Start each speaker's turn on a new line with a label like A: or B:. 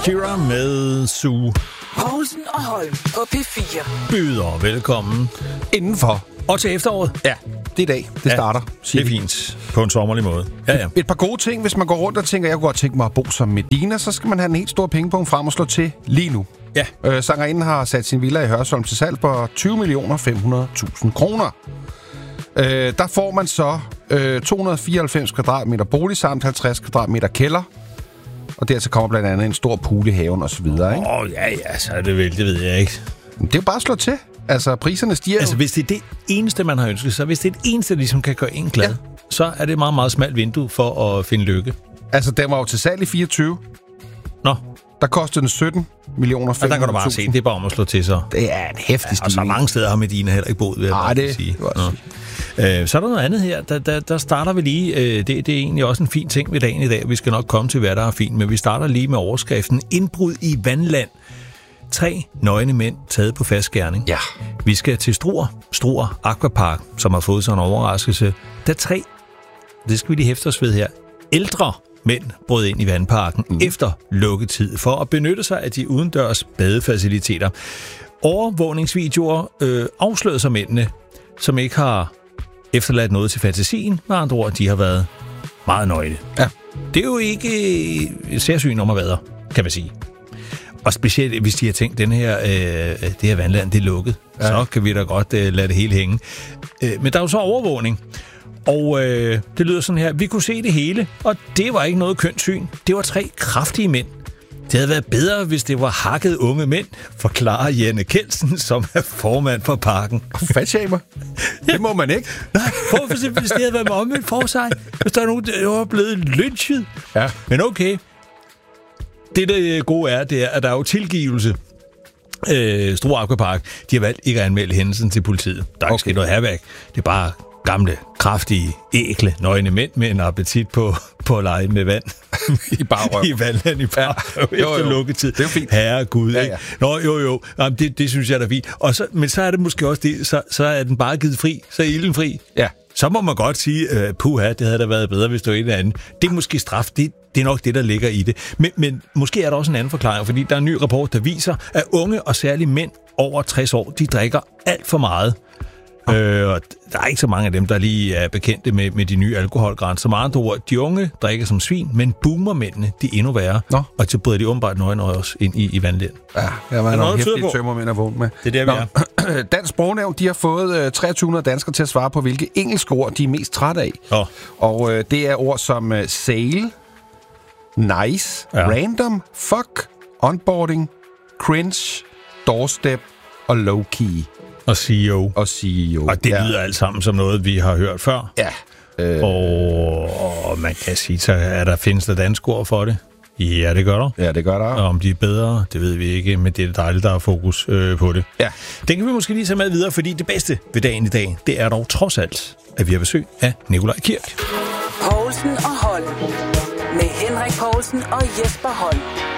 A: Kira med Sue.
B: Poulsen og Holm på P4.
A: Byder velkommen
C: Indenfor.
A: og til efteråret.
C: Ja, det er i dag. Det starter.
A: Det er fint. På en sommerlig måde. Ja.
C: Et par gode ting, hvis man går rundt og tænker, jeg kunne godt tænke mig at bo som Medina, så skal man have en helt stor pengepunkt frem og slå til lige nu.
A: Ja.
C: Sangerinden har sat sin villa i Hørsholm til salg på 20.500.000 kroner. Der får man så 294 kvadratmeter bolig samt 50 kvadratmeter kælder. Og dertil kommer blandt andet en stor pool i haven og så videre, ikke?
A: Ja, så er det vel, det ved jeg ikke.
C: Men det er jo bare at slå til. Altså, priserne stiger.
A: Altså, hvis det er det eneste, man har ønsket sig, hvis det er det eneste, der ligesom kan gøre en glad, så er det et meget, meget smalt vindue for at finde lykke.
C: Altså, den var jo til salg i 24.
A: Nå.
C: Der kostede den 17.500.000.
A: Der kan du bare se, det er bare om at slå til så.
C: Det er en heftig stigning.
A: Og så mange steder har Medina heller ikke boet, vil jeg bare sige. Så er der noget andet her. Der starter vi lige. Det er egentlig også en fin ting ved dagen i dag. Vi skal nok komme til, hvad der er fint, men vi starter lige med overskriften. Indbrud i Vandland. 3 nøgne mænd taget på fast gerning.
C: Ja.
A: Vi skal til Struer Aquapark, som har fået sådan en overraskelse. Der 3, det skal vi lige hæfte os ved her, ældre mænd brød ind i vandparken efter lukketid for at benytte sig af de udendørs badefaciliteter. Overvågningsvideoer afslørede sig mændene, som ikke har efterladt noget til fantasien. Med andre ord, de har været meget nøgne.
C: Ja.
A: Det er jo ikke særsyn om at være, kan man sige. Og specielt, hvis de har tænkt, det her vandland, det er lukket, så kan vi da godt lade det hele hænge. Men der er jo så overvågning. Og det lyder sådan her. Vi kunne se det hele, og det var ikke noget kønt syn. Det var 3 kraftige mænd. Det havde været bedre, hvis det var hakkede unge mænd, forklarer Janne Kelsen, som er formand for parken.
C: Fatshamer? Det må man ikke.
A: Nej, hvis det havde været med omvendt for sig. Hvis der er nogen, der var blevet lynchet.
C: Ja.
A: Men okay. Det gode er, det er, at der er jo tilgivelse. Struer Aquapark, de har valgt ikke at anmelde hændelsen til politiet. Der er ikke sket noget herværk. Det er bare gamle, kraftige, ækle, nøgne mænd med en appetit på at lege med vand.
C: I barrøv.
A: I vandland i barrøv efter lukketid.
C: Det er jo fint.
A: Herregud,
C: ja.
A: Ikke? Nå, jo. Jamen, det synes jeg er da fint. Og så, men så er det måske også det, så er den bare givet fri. Så er ilden fri.
C: Ja.
A: Så må man godt sige, puha, det havde da været bedre, hvis det var et eller andet. Det er måske straf, det er nok det, der ligger i det. Men måske er der også en anden forklaring, fordi der er en ny rapport, der viser, at unge og særligt mænd over 60 år, de drikker alt for meget. Og der er ikke så mange af dem, der lige er bekendte med de nye alkoholgrænser. Med andre ord, de unge drikker som svin, men boomermændene, de er endnu værre. Nå. Og så bryder de åbenbart nøgne også ind i vandlet.
C: Ja, jeg var nogle hæftige tømmermænd at vågne med.
A: Det er der, vi er. Dansk
C: Sprognævn, de har fået 2300 danskere til at svare på, hvilke engelske ord de er mest trætte af. Og det er ord som sail, nice, random, fuck, onboarding, cringe, doorstep og low-key.
A: Og CEO.
C: Og
A: det lyder alt sammen som noget, vi har hørt før.
C: Ja.
A: Og man kan sige, så findes der dansk ord for det? Ja, det gør der.
C: Ja, det gør der.
A: Og om de er bedre, det ved vi ikke, men det er dejligt, der er fokus på det.
C: Ja.
A: Den kan vi måske lige tage med videre, fordi det bedste ved dagen i dag, det er dog trods alt, at vi har besøg af Nikolaj Kirk.
B: Poulsen og Holm. Med Henrik Poulsen og Jesper Holm.